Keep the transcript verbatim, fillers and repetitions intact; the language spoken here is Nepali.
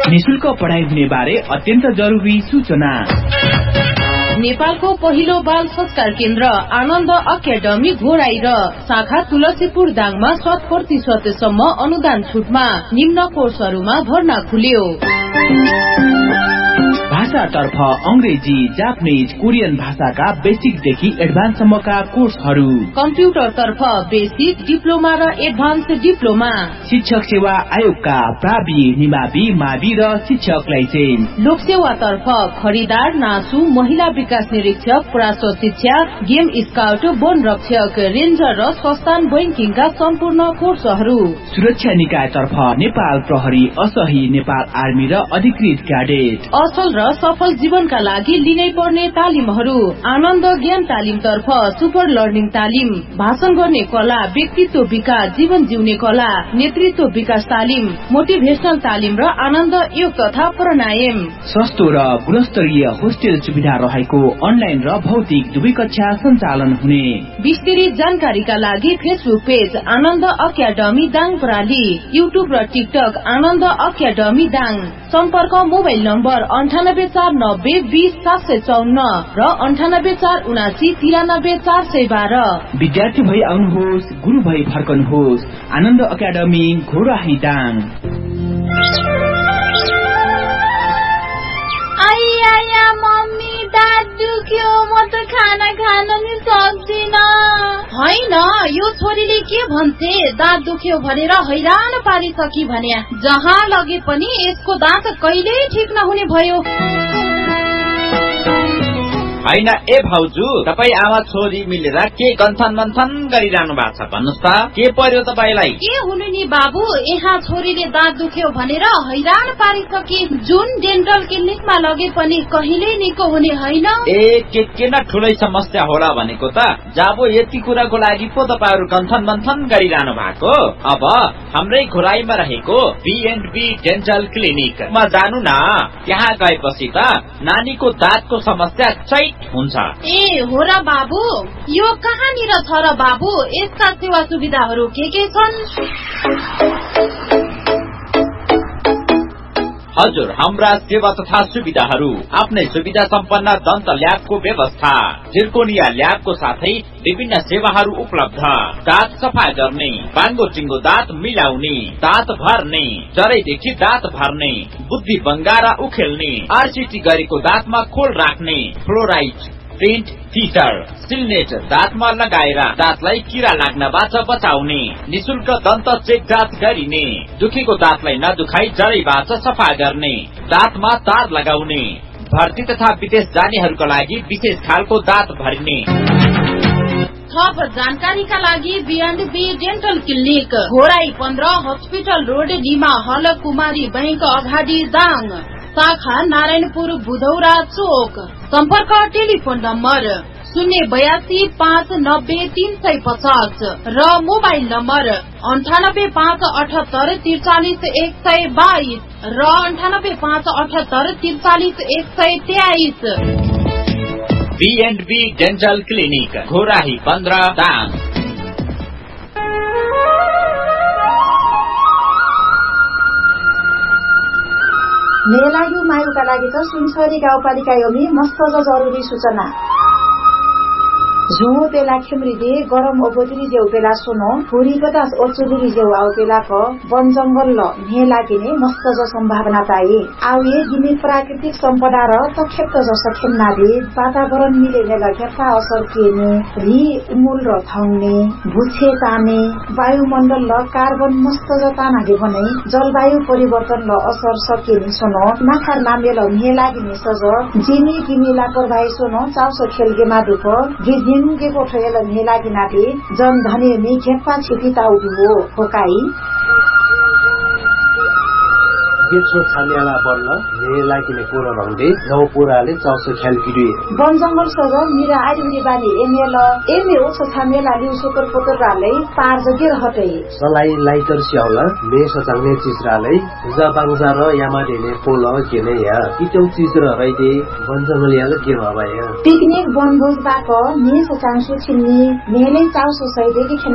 निशुल्क पढाइ हुने बारे अत्यन्त जरुरी सूचना। नेपालको पहिलो बाल संस्कार केन्द्र आनन्द अकादमी घोराई र शाखा तुलसीपुर दाङमा शत प्रतिशतसम्म अनुदान छुटमा निम्न कोर्सहरूमा भर्ना खुल्यो। भाषातर्फ अंग्रेजी, जापानीज, कोरियन भाषाका बेसिकदेखि एडभान्ससम्मका कोर्सहरू। कम्प्युटरतर्फ बेसिक, डिप्लोमा र एडभान्स डिप्लोमा। शिक्षक सेवा आयोगका प्रावि, निमावि, मावि र शिक्षक लाइसेन्स। लोकसेवातर्फ खरिदार, नासु, महिला विकास निरीक्षक, पराश्र शिक्षा, गेम स्काउट, वन रक्षक, रेन्जर र संस्थान बैंकिङका सम्पूर्ण कोर्सहरू। सुरक्षा निकायतर्फ नेपाल प्रहरी, असही, नेपाल आर्मी र अधिकृत क्याडेट। असल र सफल जीवनका लागि लिनै पर्ने तालिमहरू। आनन्द ज्ञान तालिम तर्फ सुपर लर्निङ तालिम, भाषण गर्ने कला, व्यक्तित्व विकास, जीवन जिउने कला, नेतृत्व विकास तालिम, मोटिभेशनल तालिम र आनन्द योग तथा प्राणायाम। सस्तो र गुणस्तरीय होस्टेल सुविधा रहेको अनलाइन र भौतिक दुवै कक्षा सञ्चालन हुने। विस्तृत जानकारीका लागि फेसबुक पेज आनन्द अकादमी दाङ प्रणाली, युट्युब र टिकटक आनन्द अकादमी दाङ। सम्पर्क मोबाइल नम्बर अन्ठानब्बे चार नब्बे बीस सात सय चौन्न र अन्ठानब्बे चार उनासी तिरानब्बे चार सय बाह्र। विद्यार्थी भई आउनुहोस्, गुरु भई फर्कनुहोस्। आनन्द अकादमी घोराही दाङ। आइया मम्मी, दाँत दुख्यो, म त खाना खान नि सक्दिन। होइन, यो छोरीले के भन्छे, दाँत दुख्यो भनेर हैरान पारिसकी भने जहाँ लगे पनि यसको दाँत कहिल्यै ठिक नहुने भयो। होइन ए भाउजू, तपाईँ आमा छोरी मिलेर के गन्थन मन्थन गरिरहनु भएको छ भन्नुहोस् त, के पर्यो तपाईँलाई? के हुनु नि बाबु, यहाँ छोरीले दाँत दुख्यो भनेर हैरान पारिसके, जुन डेन्टल क्लिनिकमा लगे पनि कहिल्यै निको हुने होइन। ए के के न ठुलै समस्या होला भनेको त, जाबो यति कुराको लागि पो तपाईँहरू गन्थन मन्थन गरिरहनु भएको। अब हाम्रै घोराईमा रहेको बी एन्ड बी डेन्टल क्लिनिकमा जानु न, त्यहाँ गएपछि त नानीको दाँतको समस्या चाहिँ हुन्छ। ए हो र बाबु, यो कहाँनिर छ र बाबु, यसका सेवा सुविधाहरू के के छन्? हजुर, हाम्रा सेवा तथा सुविधाहरू आफ्नै सुविधा सम्पन्न दन्त ल्याबको व्यवस्था, जिर्कोनिया ल्याबको साथै विभिन्न सेवाहरू उपलब्ध। दाँत सफा गर्ने, बाङ्गो टिङ्गो दाँत मिलाउने, दाँत भर्ने, जरैदेखि दाँत भर्ने, बुद्धि बङ्गारा उखेल्ने, आरसिटी गरेको दाँतमा खोल राख्ने, फ्लोराइड, प्रिन्ट, फिटर, सिलनेट दाँतमा लगाएर दाँतलाई किरा लाग्नबाट बचाउने, निशुल्क दन्त चेक जाँच गरिने, दुखेको दाँतलाई नदुखाई जरैबाट सफा गर्ने, दाँतमा तार लगाउने, भर्ती तथा विदेश जानेहरूका लागि विशेष खालको दाँत भरिने। थप जानकारीका लागि beyond be dental clinic, Ghorahi पन्ध्र, हस्पिटल रोड, निमा हल, कुमारी बैंक अगाडि दाङ, शाखा नारायणपुर बुधौरा चोक। सम्पर्क टेलिफोन नम्बर शून्य बयासी पाँच नब्बे तीन सय पचास र मोबाइल नम्बर अन्ठानब्बे पाँच अठहत्तर त्रिचालिस एक सय बाइस र अन्ठानब्बे पाँच अठहत्तर त्रिचालिस एक सय तेइस। Be and be dental clinic, Ghorahi पन्ध्र दाङ। मेलायु मायुका लागि त सुनसरी गाउँपालिका योमी मस्त जरुरी सूचना। झुङो पेला खेम्रिदे गरम ओबोतरी जेउ पेला सुनो हुरी बतास ओचुरी जेउ आउ पेला को वन जंगल ल ने लागिने मस्त ज सम्भावना पाए। आउ ये गिनी प्राकृतिक सम्पदा र तक्षेप्त ज सखेन्नाले वातावरण मिलेने लगेका असर केने रि उमुल र थाउने भुछे ताने वायुमण्डल ल कार्बन मस्त ज तानागे भने जलवायु परिवर्तन ल असर सकेने सुनो नाखार नामे ल ने लागिने सज जिनी गिनी लापरवाही सुनो चाउसो खेलगे मादुको गिजिन के कोठेल मेला गिनाले जन धने मी खेप्पा छिपी ताउदु हो होकाई गेछो छान्याला बन्न ने लागिने कोरो रंगले नौ पुराले चाउसो ख्याल गिरे वन जंगल सज मिरा आइरी बानी एमेल एमे ओ छान्याला लिउ सुकर पोतर राले पार जगे रहते सलाई लाइटर स्याउला मे सचांगने चिजराले जा बांगजा र यामा देने पोल केने या किचौ चिज र रइदे वन जंगल याले के भबाया पिकनिक बनभोज बाको मे सचांगसु छिन्नी मेले चाउसो सैदे